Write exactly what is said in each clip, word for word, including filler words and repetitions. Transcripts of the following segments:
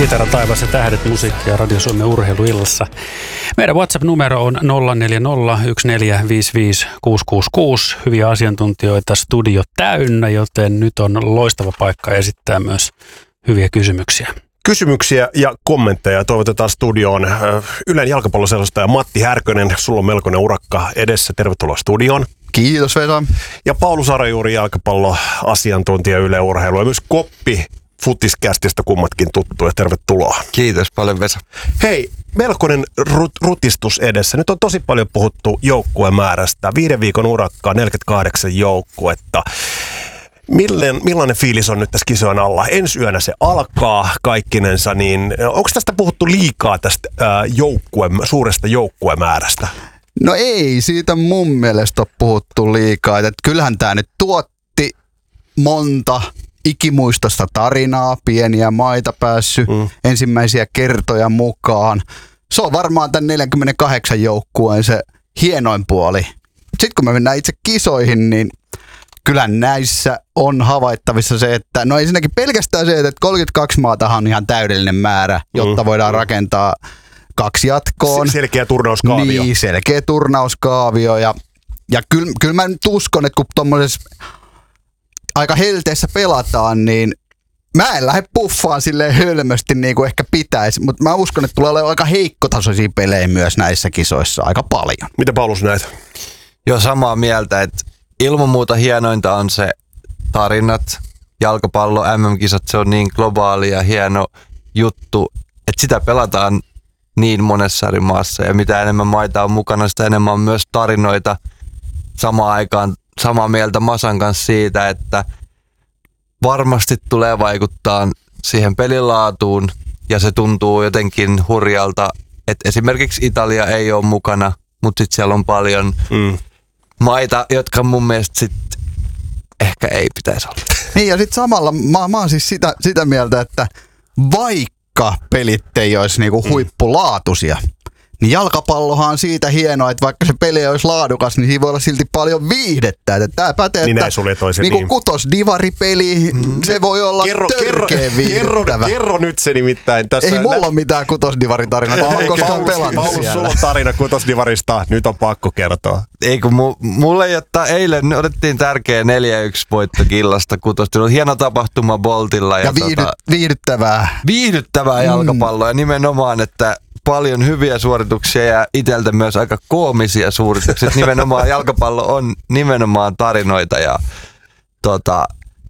Kitara, taivas ja tähdet, musiikkia Radio Suomen urheiluillassa. Meidän WhatsApp-numero on nolla neljä nolla yksi neljä viisi viisi kuusi kuusi kuusi. Hyviä asiantuntijoita, studio täynnä, joten nyt on loistava paikka esittää myös hyviä kysymyksiä. Kysymyksiä ja kommentteja toivotetaan studioon. Ylen jalkapalloselostaja Matti Härkönen, sulla on melkoinen urakka edessä. Tervetuloa studioon. Kiitos Vesa. Ja Paulus Arajuuri, jalkapalloasiantuntija Yle Urheilu ja myös Koppi Futiskästistä kummatkin tuttuja. Tervetuloa. Kiitos paljon Vesa. Hei, melkoinen rut- rutistus edessä. Nyt on tosi paljon puhuttu joukkuemäärästä. Viiden viikon urakkaa, neljäkymmentäkahdeksan joukkuetta. Millen, millainen fiilis on nyt tässä kisojen alla? Ensi yönä se alkaa kaikkinensa, niin onko tästä puhuttu liikaa tästä ää, joukkue, suuresta joukkuemäärästä? No ei, siitä mun mielestä ole puhuttu liikaa. Et kyllähän tämä nyt tuotti monta ikimuistosta tarinaa, pieniä maita päässyt mm. ensimmäisiä kertoja mukaan. Se on varmaan tämän neljäkymmentäkahdeksan joukkueen se hienoin puoli. Sitten kun me mennään itse kisoihin, niin kyllä näissä on havaittavissa se, että no ensinnäkin pelkästään se, että kolmekymmentäkaksi maatahan on ihan täydellinen määrä, jotta voidaan rakentaa kaksi jatkoon. Selkeä turnauskaavio. Niin, selkeä turnauskaavio. Ja, ja kyllä, kyllä mä nyt uskon, että kun tuommoisessa aika helteessä pelataan, niin mä en lähde puffaan silleen hölmösti niin kuin ehkä pitäisi, mutta mä uskon, että tulee olemaan aika heikkotasoisia pelejä myös näissä kisoissa aika paljon. Mitä Paulus näet? Joo, samaa mieltä, että ilman muuta hienointa on se tarinat, jalkapallo, M M-kisat, se on niin globaali ja hieno juttu, että sitä pelataan niin monessa eri maassa ja mitä enemmän maita on mukana, sitä enemmän on myös tarinoita. Samaan aikaan samaa mieltä Masan kanssa siitä, että varmasti tulee vaikuttaa siihen pelilaatuun ja se tuntuu jotenkin hurjalta, että esimerkiksi Italia ei ole mukana, mutta sitten siellä on paljon mm. maita, jotka mun mielestä sit ehkä ei pitäisi olla. Niin ja sitten samalla mä, mä oon siis sitä, sitä mieltä, että vaikka pelit ei olisi niinku huippulaatuisia, niin jalkapallohan on siitä hienoa, että vaikka se peli olisi laadukas, niin siinä voi olla silti paljon viihdettä. Että tämä pätee, niin että niin niin kutosdivaripeli, mm. se voi olla kerro, törkeä kerro, kerro, kerro nyt se nimittäin. Tässä ei mulla ole mitään kutosdivaritarinaa, mä oon koskaan pelannut Paulus, siellä. sulla on tarina kutosdivarista, nyt on pakko kertoa. Ei kun mu, mulle jotta eilen otettiin tärkeä neljä yksi voitto Killasta kutosdivarilla. Hieno tapahtuma Boltilla. Ja, ja viihdy, tota, viihdyttävää. Viihdyttävää jalkapalloa ja nimenomaan, että paljon hyviä suorituksia ja itseltä myös aika koomisia suorituksia. Nimenomaan jalkapallo on nimenomaan tarinoita ja tota,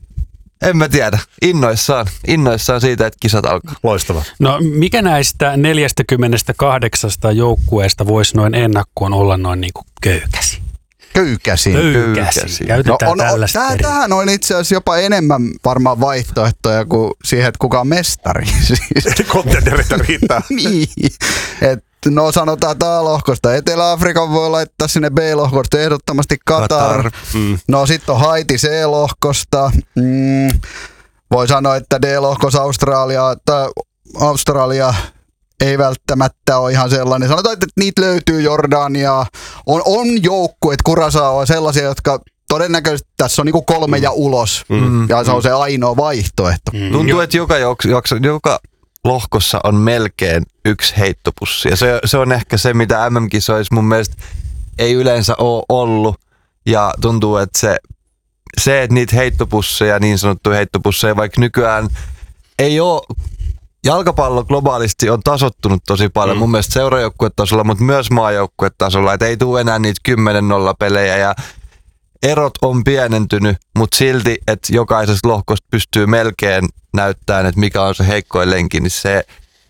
en mä tiedä, innoissaan, innoissaan siitä, että kisat alkaa. Loistavaa. No mikä näistä neljästäkymmenestäkahdeksasta joukkueesta voisi noin ennakkoon olla noin niin kuin köykäsi? Köykäsin. Köykäsin. Käytetään no, on, tällaista. Täh, tähän on itse asiassa jopa enemmän varmaan vaihtoehtoja kuin siihen, että kuka on mestari. Kontendereita riittää. Niin. Et, no sanotaan A-lohkosta. Etelä-Afrikan voi laittaa sinne B-lohkosta ehdottomasti Katar. Katar. Mm. No sitten on Haiti C-lohkosta. Mm. Voi sanoa, että D-lohkossa Australia, tai Australia ei välttämättä ole ihan sellainen. Sanotaan, että niitä löytyy Jordania. On, on joukkueet, Curaçao on sellaisia, jotka todennäköisesti tässä on niinku kolme mm. ja ulos. Mm. Ja se on se ainoa vaihtoehto. Mm. Tuntuu, että joka, joka, joka lohkossa on melkein yksi heittopussi. Ja se, se on ehkä se, mitä M M-kisoissa mun mielestä ei yleensä ole ollut. Ja tuntuu, että se, se että niitä heittopusseja, niin sanottuja heittopusseja, vaikka nykyään ei ole. Jalkapallo globaalisti on tasottunut tosi paljon, mm. mun mielestä seurajoukkuetasolla, mutta myös maajoukkuetasolla, että ei tule enää niitä kymmenen nolla pelejä ja erot on pienentynyt, mutta silti, että jokaisesta lohkosta pystyy melkein näyttämään, että mikä on se heikkoin lenki, niin se,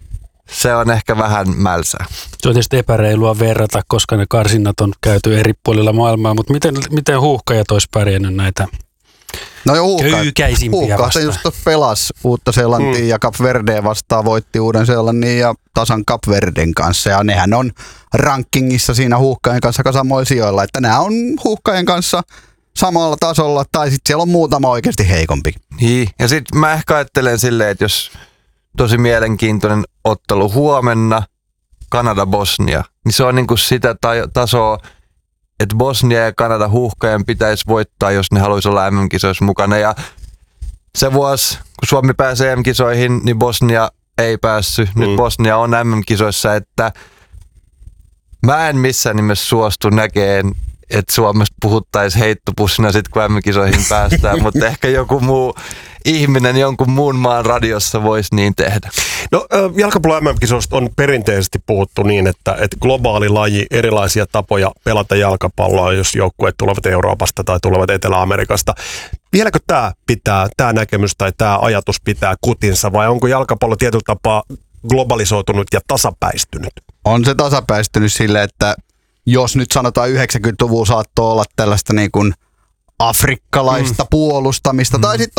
se on ehkä vähän mälsää. Se on tietysti epäreilua verrata, koska ne karsinnat on käyty eri puolilla maailmaa, mutta miten, miten Huuhkajat olisi pärjännyt näitä no jo köykäisimpiä vastaan? Just pelasi Uutta-Seelantia mm. ja Cap Verdea vastaan, voitti Uuden-Seelannin ja tasan Cap Verden kanssa. Ja nehän on rankingissa siinä Huuhkajien kanssa aika samoilla sijoilla, että nämä on Huuhkajien kanssa samalla tasolla, tai sitten siellä on muutama oikeasti heikompi. Niin, ja sitten mä ehkä ajattelen silleen, että jos tosi mielenkiintoinen ottelu huomenna, Kanada-Bosnia, niin se on niinku sitä tasoa, että Bosnia ja Kanada Huuhkajien pitäisi voittaa, jos ne haluaisi olla M M-kisoissa mukana. Ja se vuosi, kun Suomi pääsee M M-kisoihin, niin Bosnia ei päässyt. Nyt Mm. Bosnia on äm äm-kisoissa, että mä en missään nimessä suostu näkeen, että Suomesta puhuttaisiin heittopussina sit kun äm äm-kisoihin päästään, mutta ehkä joku muu ihminen jonkun muun maan radiossa voisi niin tehdä. No jalkapallon äm äm-kisoista on perinteisesti puhuttu niin, että, että globaali laji, erilaisia tapoja pelata jalkapalloa, jos joukkueet tulevat Euroopasta tai tulevat Etelä-Amerikasta. Vieläkö tämä pitää, tämä näkemys tai tämä ajatus pitää kutinsa vai onko jalkapallo tietyllä tapaa globalisoitunut ja tasapäistynyt? On se tasapäistynyt sille, että jos nyt sanotaan yhdeksänkymmentäluvulla saattoi olla tällaista niin kuin afrikkalaista mm. puolustamista, mm. tai sitten